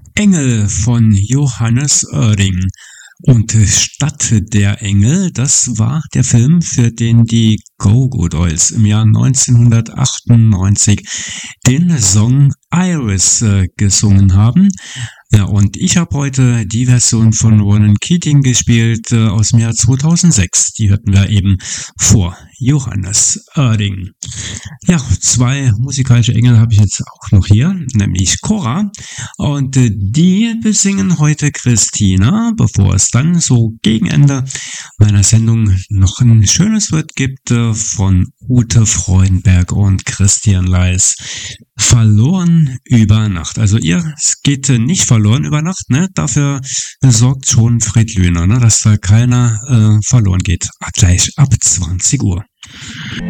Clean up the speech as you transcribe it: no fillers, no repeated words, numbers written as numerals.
Engel von Johannes Oerding. Und Stadt der Engel, das war der Film, für den die Go-Go Dolls im Jahr 1998 den Song Iris gesungen haben. Ja, und ich habe heute die Version von Ronan Keating gespielt aus dem Jahr 2006. Die hörten wir eben vor Johannes Oerding. Ja, zwei musikalische Engel habe ich jetzt auch noch hier, nämlich Cora. Und die besingen heute Christina, bevor es dann so gegen Ende meiner Sendung noch ein schönes Wort gibt von Ute Freudenberg und Christian Leis. Verloren über Nacht. Also es geht nicht verloren über Nacht, ne? Dafür sorgt schon Fred Lühner, ne? Dass da keiner verloren geht. Gleich ab 20 Uhr.